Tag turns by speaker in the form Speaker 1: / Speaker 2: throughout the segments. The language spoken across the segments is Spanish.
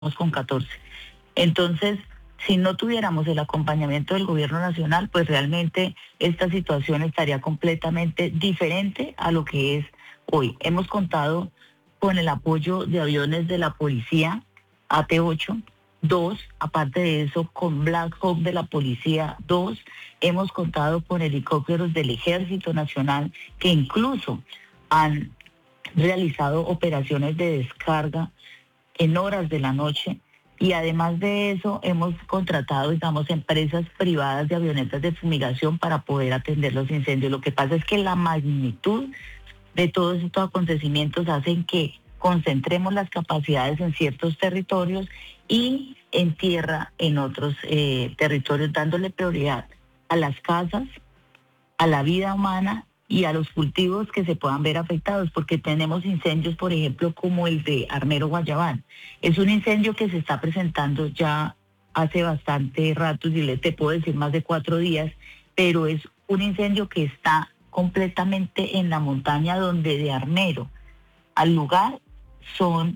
Speaker 1: con 14. Entonces, si no tuviéramos el acompañamiento del gobierno nacional, pues realmente esta situación estaría completamente diferente a lo que es hoy. Hemos contado con el apoyo de aviones de la policía, AT-8, 2, aparte de eso, con Black Hawk de la policía, 2, hemos contado con helicópteros del Ejército Nacional que incluso han realizado operaciones de descarga en horas de la noche. Y además de eso, hemos contratado, digamos, empresas privadas de avionetas de fumigación para poder atender los incendios. Lo que pasa es que la magnitud de todos estos acontecimientos hacen que concentremos las capacidades en ciertos territorios y en tierra en otros territorios, dándole prioridad a las casas, a la vida humana y a los cultivos que se puedan ver afectados, porque tenemos incendios, por ejemplo, como el de Armero Guayabal. Es un incendio que se está presentando ya hace bastante rato, y te puedo decir más de 4 días, pero es un incendio que está completamente en la montaña, donde de Armero al lugar son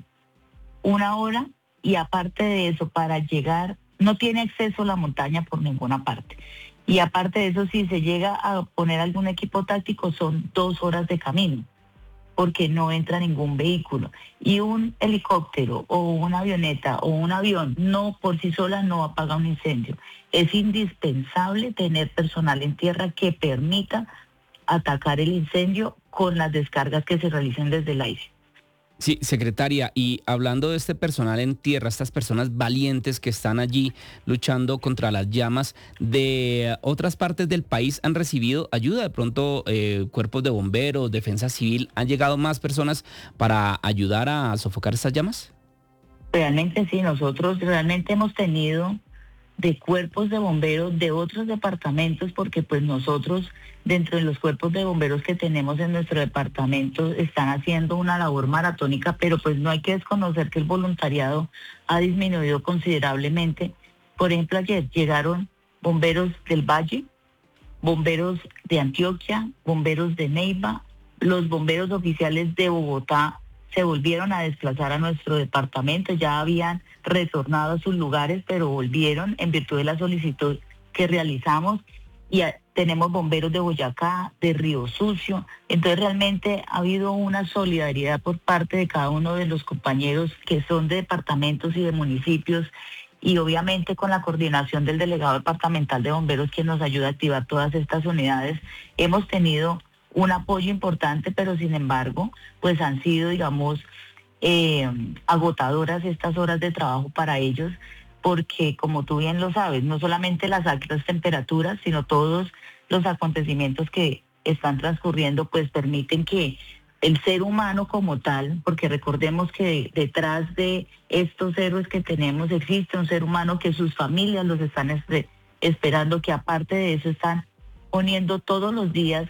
Speaker 1: 1 hora, y aparte de eso, para llegar, no tiene acceso a la montaña por ninguna parte. Y aparte de eso, si se llega a poner algún equipo táctico, son 2 horas de camino, porque no entra ningún vehículo. Y un helicóptero o una avioneta o un avión no por sí sola no apaga un incendio. Es indispensable tener personal en tierra que permita atacar el incendio con las descargas que se realicen desde el aire.
Speaker 2: Sí, secretaria, y hablando de este personal en tierra, estas personas valientes que están allí luchando contra las llamas, ¿de otras partes del país han recibido ayuda? De pronto, cuerpos de bomberos, defensa civil, ¿han llegado más personas para ayudar a sofocar estas llamas?
Speaker 1: Realmente sí, nosotros realmente hemos tenido de cuerpos de bomberos de otros departamentos, porque pues nosotros dentro de los cuerpos de bomberos que tenemos en nuestro departamento están haciendo una labor maratónica, pero pues no hay que desconocer que el voluntariado ha disminuido considerablemente. Por ejemplo, ayer llegaron bomberos del Valle, bomberos de Antioquia, bomberos de Neiva, los bomberos oficiales de Bogotá se volvieron a desplazar a nuestro departamento, ya habían retornado a sus lugares, pero volvieron en virtud de la solicitud que realizamos, y tenemos bomberos de Boyacá, de Río Sucio. Entonces realmente ha habido una solidaridad por parte de cada uno de los compañeros que son de departamentos y de municipios, y obviamente con la coordinación del delegado departamental de bomberos, que nos ayuda a activar todas estas unidades. Hemos tenido un apoyo importante, pero sin embargo, pues han sido, digamos, agotadoras estas horas de trabajo para ellos, porque como tú bien lo sabes, no solamente las altas temperaturas, sino todos los acontecimientos que están transcurriendo, pues permiten que el ser humano como tal, porque recordemos que detrás de estos héroes que tenemos existe un ser humano que sus familias los están esperando, que aparte de eso están poniendo todos los días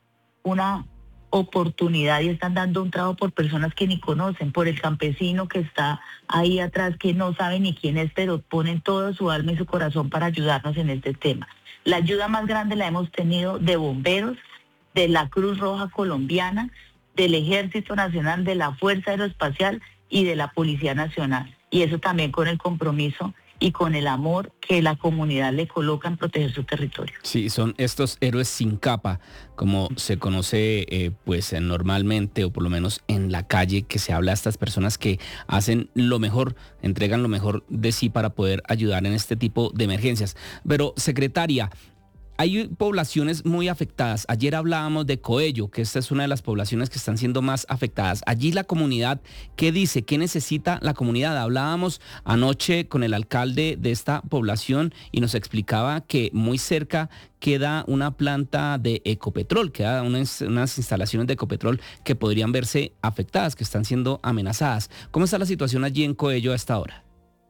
Speaker 1: una oportunidad y están dando un trabajo por personas que ni conocen, por el campesino que está ahí atrás, que no sabe ni quién es, pero ponen toda su alma y su corazón para ayudarnos en este tema. La ayuda más grande la hemos tenido de bomberos, de la Cruz Roja Colombiana, del Ejército Nacional, de la Fuerza Aeroespacial y de la Policía Nacional. Y eso también con el compromiso y con el amor que la comunidad le coloca en proteger su territorio.
Speaker 2: Sí, son estos héroes sin capa, como se conoce normalmente, o por lo menos en la calle, que se habla a estas personas que hacen lo mejor, entregan lo mejor de sí para poder ayudar en este tipo de emergencias. Pero, secretaria, hay poblaciones muy afectadas. Ayer hablábamos de Coello, que esta es una de las poblaciones que están siendo más afectadas. Allí la comunidad, ¿qué dice? ¿Qué necesita la comunidad? Hablábamos anoche con el alcalde de esta población y nos explicaba que muy cerca queda una planta de Ecopetrol, quedan unas instalaciones de Ecopetrol que podrían verse afectadas, que están siendo amenazadas. ¿Cómo está la situación allí en Coello a esta hora?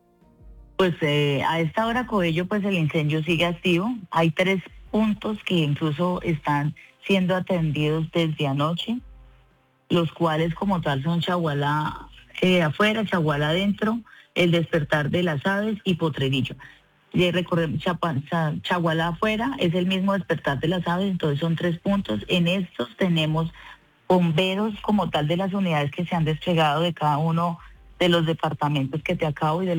Speaker 1: Pues a esta hora, Coello, pues el incendio sigue activo. Hay 3 puntos que incluso están siendo atendidos desde anoche, los cuales como tal son Chagualá afuera, Chagualá adentro, el Despertar de las Aves y Potrerillo. Recordemos, Chagualá afuera es el mismo Despertar de las Aves, entonces son 3 puntos. En estos tenemos bomberos como tal de las unidades que se han desplegado de cada uno de los departamentos que te acabo y de